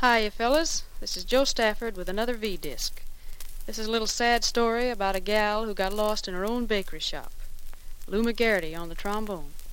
Hiya, fellas. This is Joe Stafford with another V-Disc. This is a little sad story about a gal who got lost in her own bakery shop. Lou McGarity on the trombone.